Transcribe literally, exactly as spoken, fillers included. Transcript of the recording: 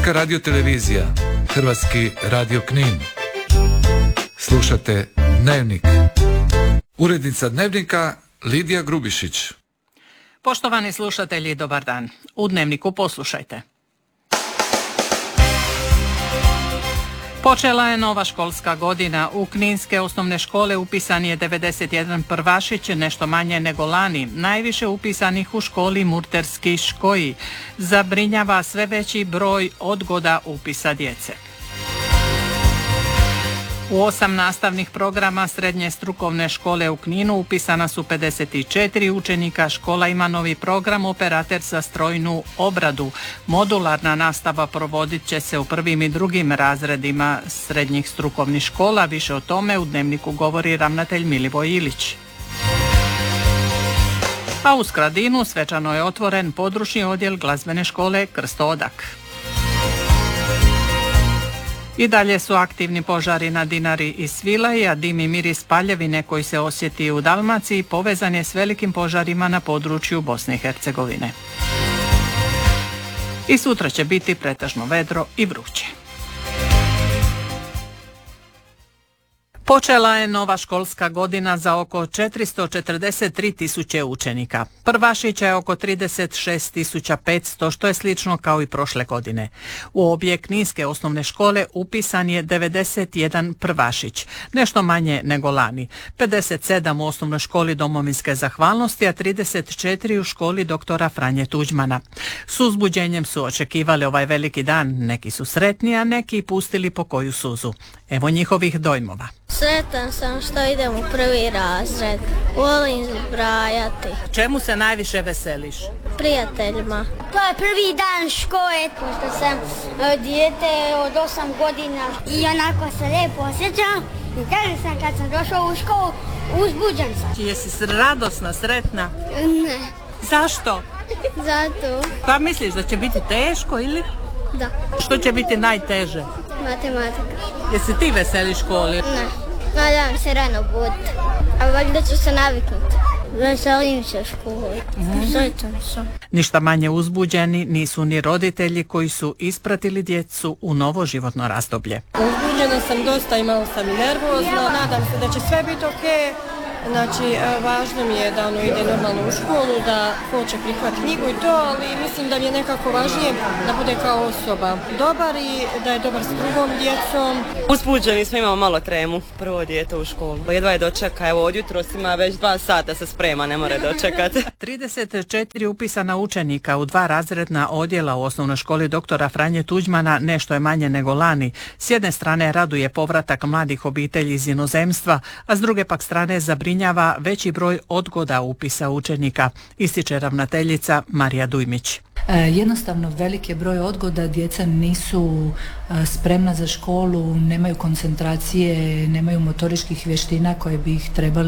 Radio televizija, Hrvatski radio Knin. Slušate Dnevnik. Urednica Dnevnika Lidija Grubišić. Poštovani slušatelji, dobar dan. U Dnevniku poslušajte. Počela je nova školska godina. U kninske osnovne škole upisan je devedeset jedan prvašić, nešto manje nego lani. Najviše upisanih u školi Murterski Škoji. Zabrinjava sve veći broj odgoda upisa djece. U osam nastavnih programa srednje strukovne škole u Kninu upisana su pedeset četiri učenika. Škola ima novi program Operater za strojnu obradu. Modularna nastava provodit će se u prvim i drugim razredima srednjih strukovnih škola. Više o tome u Dnevniku govori ravnatelj Milivoj Ilić. A u Skradinu svečano je otvoren područni odjel glazbene škole Krsto Odak. I dalje su aktivni požari na Dinari i Svilaji, a dim i miris paljevine koji se osjeti u Dalmaciji povezan je s velikim požarima na području Bosne i Hercegovine. I sutra će biti pretežno vedro i vruće. Počela je nova školska godina za oko četiristo četrdeset tri tisuće učenika. Prvašića je oko trideset šest tisuća petsto, što je slično kao i prošle godine. U obje kninske osnovne škole upisan je devedeset jedan prvašić, nešto manje nego lani. pedeset sedam u osnovnoj školi Domovinske zahvalnosti, a trideset četiri u školi doktora Franje Tuđmana. S uzbuđenjem su očekivali ovaj veliki dan. Neki su sretni, a neki pustili po koju suzu. Evo njihovih dojmova. Sretan sam što idem u prvi razred. Volim zbrajati. Čemu se najviše veseliš? Prijateljima. To je prvi dan škole. Pošto sam dijete od osam godina i onako se lijepo osjećam. I kaže sam kad sam došao u školu, uzbuđen sam. Jesi radosna, sretna? Ne. Zašto? Zato. Pa misliš da će biti teško ili? Da. Što će biti najteže? Matematika. Jesi ti veseli školi? Ne. Nadam se rano buditi. A valjda ću se naviknuti. Veselim se školi. Mm-hmm. Sretan sam. Ništa manje uzbuđeni nisu ni roditelji koji su ispratili djecu u novo životno razdoblje. Uzbuđena sam dosta i malo sam i nervozna. Nadam se da će sve biti ok. Znači, važno mi je da ono ide normalno u školu, da hoće prihvatiti knjigu i to, ali mislim da mi je nekako važnije da bude kao osoba dobar i da je dobar s drugom djecom. Uzbuđeni smo, imamo malo tremu, prvo dijete u školu. Jedva je dočeka, evo od jutros ima već dva sata se sprema, ne more dočekati. trideset četiri upisana učenika u dva razredna odjela u osnovnoj školi doktora Franje Tuđmana nešto je manje nego lani. S jedne strane raduje povratak mladih obitelji iz inozemstva, a s druge pak strane zabrinjava veći broj odgoda upisa učenika, ističe ravnateljica Marija Dujmić. Jednostavno velik je broj odgoda, djeca nisu spremna za školu, nemaju koncentracije, nemaju motoričkih vještina koje bi ih trebali